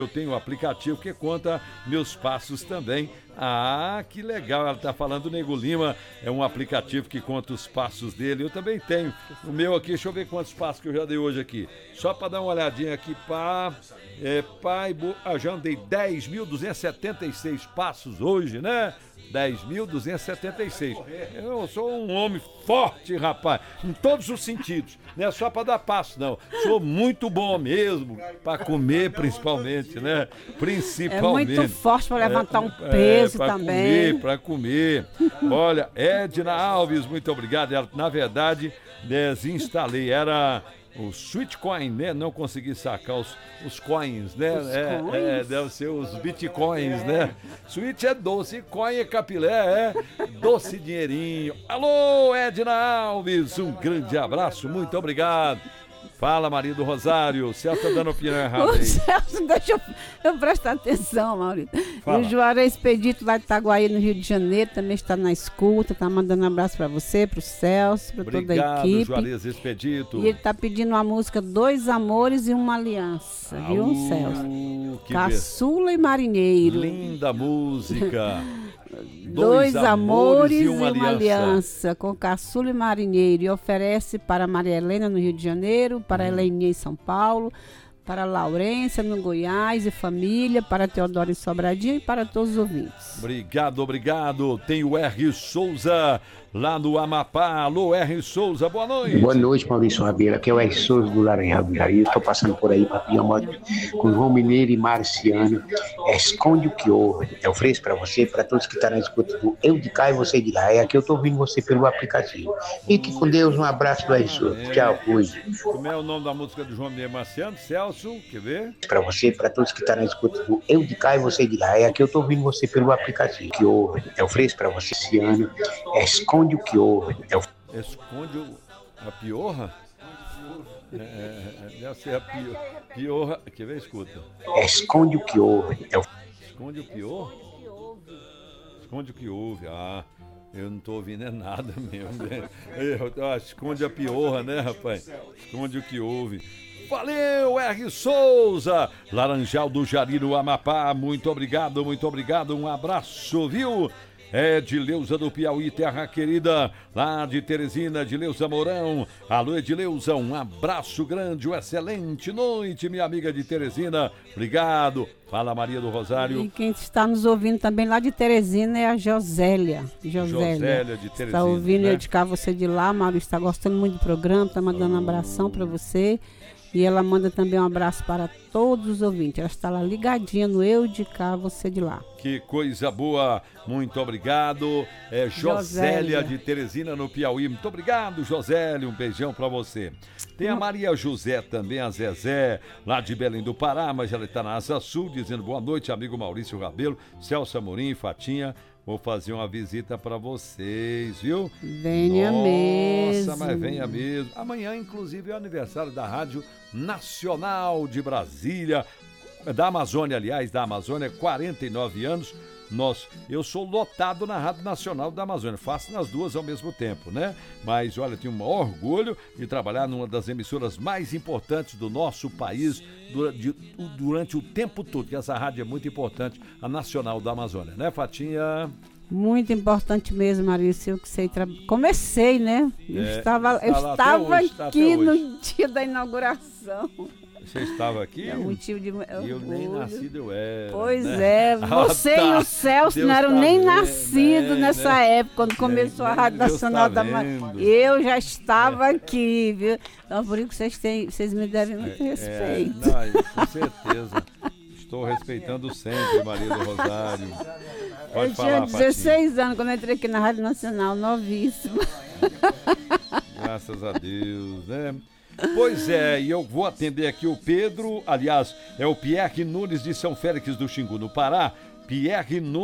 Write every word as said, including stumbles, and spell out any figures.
Eu tenho um aplicativo que conta meus passos também. Ah, que legal, ela está falando do Nego Lima, é um aplicativo que conta os passos dele. Eu também tenho o meu aqui, deixa eu ver quantos passos que eu já dei hoje aqui. Só para dar uma olhadinha aqui, pá, é, pai, ah, já andei dez mil duzentos e setenta e seis passos hoje, né? dez mil duzentos e setenta e seis. Eu sou um homem forte, rapaz, em todos os sentidos. Não é só para dar passo, não. Sou muito bom mesmo, para comer principalmente, né? Principalmente. É muito forte para levantar é, um peso é, pra também. Para comer, para comer. Olha, Edna Alves, muito obrigado. Ela, na verdade, desinstalei. Era o Sweet Coin, né? Não consegui sacar os, os coins, né? Os é, coins? é, deve ser os bitcoins, né? Sweet é doce, coin é capilé, é doce dinheirinho. Alô, Edna Alves, um grande abraço, muito obrigado. Fala, Maria do Rosário, o Celso tá dando opinião errada aí. O Celso, deixa eu, eu prestar atenção, Maurício. Fala. O Juarez Expedito lá de Itaguaí, no Rio de Janeiro, também está na escuta, tá mandando um abraço para você, para o Celso, para toda a equipe. Juarez Expedito. E ele tá pedindo uma música Dois Amores e uma Aliança, ah, viu, uh, Celso? Que Caçula e Marinheiro. Linda música. Dois, Dois amores, amores e uma, e uma aliança. aliança com Caçula e Marinheiro, e oferece para Maria Helena no Rio de Janeiro, para hum. Heleninha em São Paulo, para Laurência no Goiás e família, para Teodoro em Sobradinho e para todos os ouvintes. Obrigado, obrigado. Tem o R. Souza lá no Amapá. Alô, R. Souza, boa noite. Boa noite, Maurício Rabelo. Aqui é o R. Souza do Laranjal do Jari. Estou passando por aí para pedir uma moto com João Mineiro e Marciano. É, esconde o que houve. Eu ofereço para você, para todos que estão na escuta do Eu de Cá e Você de Lá. É aqui eu estou ouvindo você pelo aplicativo. Fique com Deus, um abraço do R. Souza. É. Tchau, fui. Como é o nome da música do João Mineiro e Marciano? Celso, quer ver? Para você, para todos que estão na escuta do Eu de Cá e Você de Lá. É aqui eu estou ouvindo você pelo aplicativo. Que houve. Eu ofereço para você esse ano. É, esconde o que houve. Eu... Esconde o... a piorra? É, é, deve ser a pior, piorra. Quer ver? Escuta. É, esconde o que houve. Eu... Esconde o pior? Esconde o que houve. Ah, eu não tô ouvindo é nada mesmo. Né? Eu, esconde a piorra, né, rapaz? Esconde o que houve. Valeu, R. Souza, Laranjal do Jari, no Amapá. Muito obrigado, muito obrigado. Um abraço, viu? É Edileuza do Piauí, terra querida, lá de Teresina, Edileuza Mourão. Alô, Edileuza, um abraço grande, uma excelente noite, minha amiga de Teresina. Obrigado. Fala, Maria do Rosário. E quem está nos ouvindo também lá de Teresina é a Josélia. Josélia, Josélia de Teresina. Está ouvindo, né? Eu de Cá Você de Lá. Maurício está gostando muito do programa, está mandando um abração para você. E ela manda também um abraço para todos os ouvintes. Ela está lá ligadinha no Eu de Cá, Você de Lá. Que coisa boa. Muito obrigado. É Josélia, Josélia. de Teresina, no Piauí. Muito obrigado, Josélia. Um beijão para você. Tem a Maria José também, a Zezé, lá de Belém do Pará, mas ela está na Asa Sul, dizendo boa noite, amigo Maurício Rabelo, Celso Amorim, Fatinha. Vou fazer uma visita para vocês, viu? Venha Nossa, mesmo. Nossa, mas venha mesmo. Amanhã, inclusive, é o aniversário da Rádio Nacional de Brasília, da Amazônia, aliás, da Amazônia, quarenta e nove anos. Nós, eu sou lotado na Rádio Nacional da Amazônia, faço nas duas ao mesmo tempo, né? Mas, olha, tenho um orgulho de trabalhar numa das emissoras mais importantes do nosso país durante, durante o tempo todo, que essa rádio é muito importante, a Nacional da Amazônia, né, Fatinha? Muito importante mesmo, Maurício, eu que sei, tra... comecei, né? Eu é, estava, eu tá estava hoje, tá aqui no dia da inauguração. Você estava aqui? É um motivo de eu, eu nem nascido eu era. Pois né? é, você ah, tá. e o Celso Deus não eram tá nem vendo, nascidos né? nessa né? época, quando começou nem, a Rádio Deus Nacional tá da Amazônia. Eu já estava é. aqui, viu? Então, por isso que vocês, têm, vocês me devem muito é, respeito. É, não, com certeza. Estou respeitando sempre, Maria do Rosário. Pode eu falar, tinha dezesseis Fatinha. anos quando eu entrei aqui na Rádio Nacional, novíssima. Graças a Deus, né? Pois é, e eu vou atender aqui o Pedro, aliás, é o Pierre Nunes de São Félix do Xingu, no Pará. Pierre Nunes.